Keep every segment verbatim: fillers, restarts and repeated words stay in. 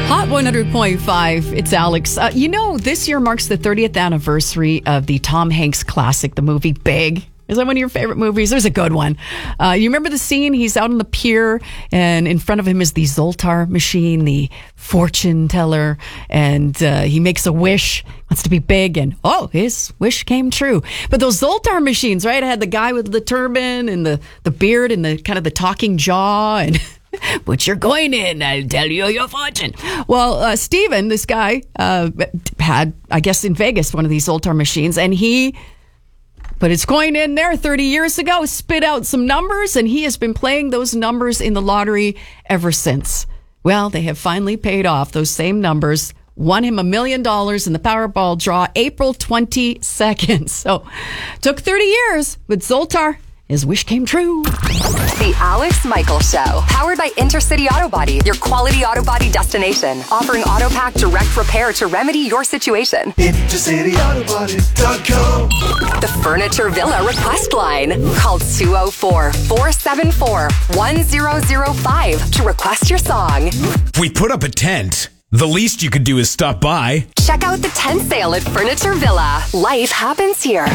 Hot one hundred point five, it's Alex. Uh, you know, this year marks the thirtieth anniversary of the Tom Hanks classic, the movie Big. Is that one of your favorite movies? There's a good one. Uh, you remember the scene? He's out on the pier, and in front of him is the Zoltar machine, the fortune teller, and uh, he makes a wish, wants to be big, and oh, his wish came true. But those Zoltar machines, right? I had the guy with the turban and the, the beard and the kind of the talking jaw, and put your coin in, I'll tell you your fortune. Well, uh, Steven, this guy, uh, had, I guess, in Vegas, one of these Zoltar machines, and he put his coin in there thirty years ago, spit out some numbers, and he has been playing those numbers in the lottery ever since. Well, they have finally paid off. Those same numbers won him a million dollars in the Powerball draw April twenty-second. So, took thirty years with Zoltar. His wish came true. The Alex Michael Show. Powered by Intercity Auto Body, your quality auto body destination. Offering AutoPack direct repair to remedy your situation. Intercity Auto Body dot com. The Furniture Villa request line. Call two oh four, four seven four, one oh oh five to request your song. We put up a tent. The least you could do is stop by. Check out the tent sale at Furniture Villa. Life happens here.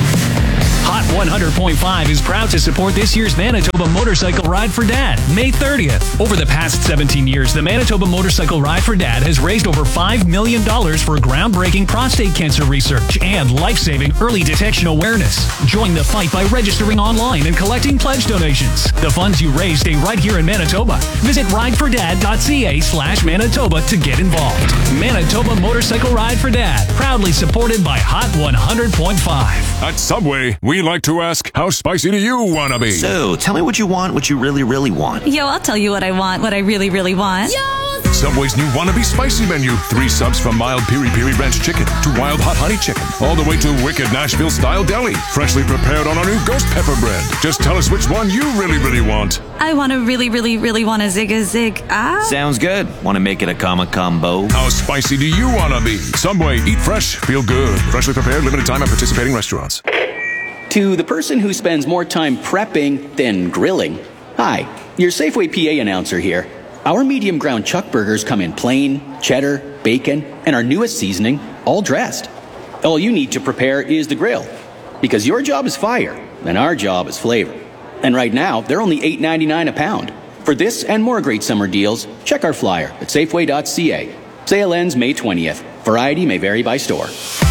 Hot one hundred point five is proud to support this year's Manitoba Motorcycle Ride for Dad, May thirtieth. Over the past seventeen years, the Manitoba Motorcycle Ride for Dad has raised over five million dollars for groundbreaking prostate cancer research and life-saving early detection awareness. Join the fight by registering online and collecting pledge donations. The funds you raise stay right here in Manitoba. Visit ridefordad.ca slash Manitoba to get involved. Manitoba Motorcycle Ride for Dad, proudly supported by Hot one hundred point five. At Subway, we like to ask, how spicy do you want to be? So, tell me what you want, what you really, really want. Yo, I'll tell you what I want, what I really, really want. Yo! Subway's new Wannabe Spicy menu. Three subs from mild piri-piri ranch chicken to wild hot honey chicken. All the way to wicked Nashville-style deli. Freshly prepared on our new ghost pepper bread. Just tell us which one you really, really want. I want to really, really, really want a zig a zig. Ah. Sounds good. Want to make it a comma combo? How spicy do you want to be? Subway, eat fresh, feel good. Freshly prepared, limited time at participating restaurants. To the person who spends more time prepping than grilling, hi, your Safeway P A announcer here. Our medium ground chuck burgers come in plain, cheddar, bacon, and our newest seasoning, all dressed. All you need to prepare is the grill, because your job is fire, and our job is flavor. And right now, they're only eight ninety-nine a pound. For this and more great summer deals, check our flyer at safeway dot c a. Sale ends May twentieth. Variety may vary by store.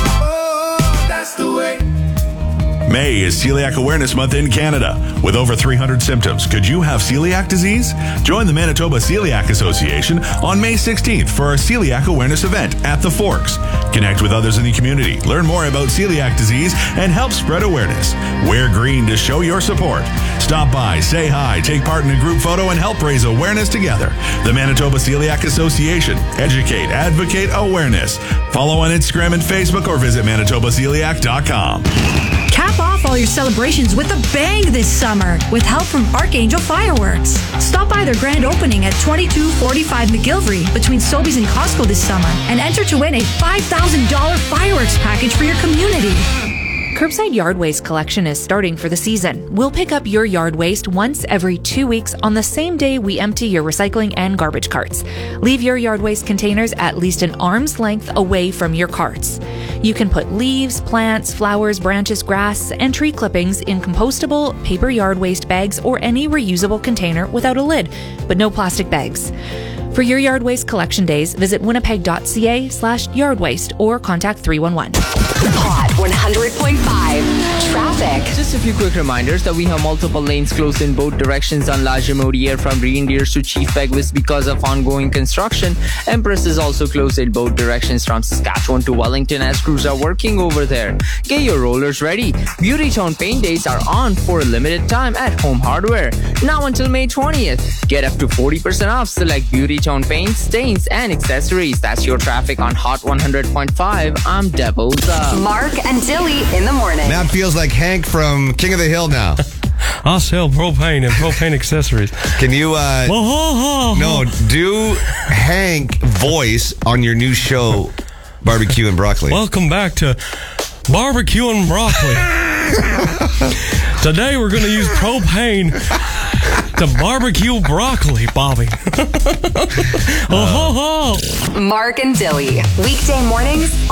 Oh, that's the way. May is Celiac Awareness Month in Canada. With over three hundred symptoms, could you have celiac disease? Join the Manitoba Celiac Association on May sixteenth for our Celiac Awareness event at The Forks. Connect with others in the community, learn more about celiac disease, and help spread awareness. Wear green to show your support. Stop by, say hi, take part in a group photo, and help raise awareness together. The Manitoba Celiac Association. Educate, advocate, awareness. Follow on Instagram and Facebook or visit manitoba celiac dot com. Cap off all your celebrations with a bang this summer with help from Archangel Fireworks. Stop by their grand opening at twenty-two forty-five McGilvery between Sobeys and Costco this summer and enter to win a five thousand dollars fireworks package for your community. Curbside yard waste collection is starting for the season. We'll pick up your yard waste once every two weeks on the same day we empty your recycling and garbage carts. Leave your yard waste containers at least an arm's length away from your carts. You can put leaves, plants, flowers, branches, grass, and tree clippings in compostable paper yard waste bags or any reusable container without a lid, but no plastic bags. For your yard waste collection days, visit winnipeg dot c a slash yard waste or contact three one one. Hot one hundred point five. Traffic. Just a few quick reminders that we have multiple lanes closed in both directions on La Jamodiere from Reindeers to Chief Peguis because of ongoing construction. Empress is also closed in both directions from Saskatchewan to Wellington as crews are working over there. Get your rollers ready. Beauty Tone paint days are on for a limited time at Home Hardware. Now until May twentieth. Get up to forty percent off select Beauty Tone paints, stains, and accessories. That's your traffic on Hot one hundred point five. I'm Devil's Up. Mark and Dilly in the morning. That feels like Hank from King of the Hill now. I'll sell propane and propane accessories. Can you, uh... no, do Hank voice on your new show, Barbecue and Broccoli. Welcome back to Barbecue and Broccoli. Today we're going to use propane to barbecue broccoli, Bobby. Oh, ho, ho. Mark and Dilly. Weekday mornings